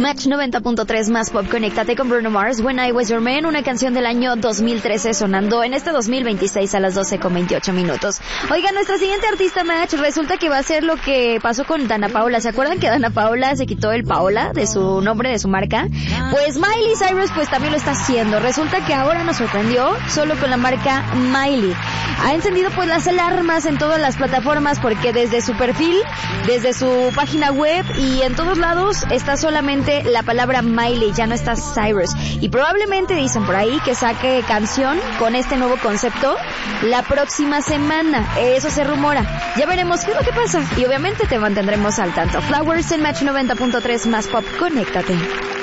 Match 90.3 más pop, conéctate con Bruno Mars, When I Was Your Man, una canción del año 2013 sonando en este 2026 a las 12:28. Oigan, nuestra siguiente artista Match resulta que va a ser lo que pasó con Dana Paola. ¿Se acuerdan que Dana Paola se quitó el Paola de su nombre, de su marca? Pues Miley Cyrus pues también lo está haciendo. Resulta que ahora nos sorprendió solo con la marca Miley. Ha encendido pues las alarmas en todas las plataformas porque desde su perfil, desde su página web y en todos lados está solamente la palabra Miley, ya no está Cyrus. Y probablemente dicen por ahí que saque canción con este nuevo concepto la próxima semana. Eso se rumora. Ya veremos qué es lo que pasa y obviamente te mantendremos al tanto. Flowers en Match 90.3 más pop, conéctate.